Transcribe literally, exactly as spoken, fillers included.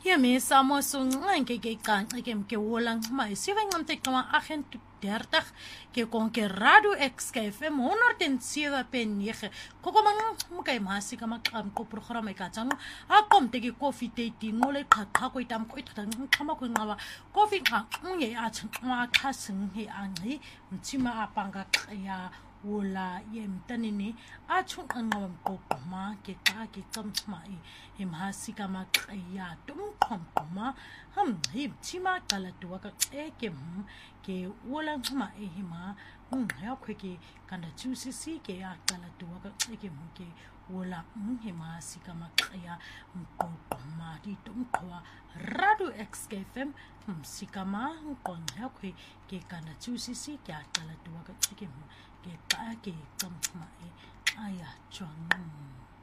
Yemi samo sungan ke ke kan ke ke wolang mai siwen am te kama agent dertig ke kon ke radio X K F M honderd zeven punt negen kokomang mkai masi kama kam ko programa ka tsang a kom te ke coffee date ngole qha ko itam ko itha ngama ko ngaba coffee ka nge a tswa khaseng he angi mtsima apanga ya wola yemtanini a chung ngam ko ma ke ka ke tsamtsma e imhasi kama qaya tum khoma ham hi chima kala tuwa ka e ke ke wola ngma e hima ngya khwe kanda chusi si ke ya kala tuwa ka e ke ke wola hima si kama qaya ko ma di tum khwa radio X K F M sikama kon ya khwe ke kanda chusi si ke ya kala tuwa ka e ke ke pa ke tsamtsma e aya chong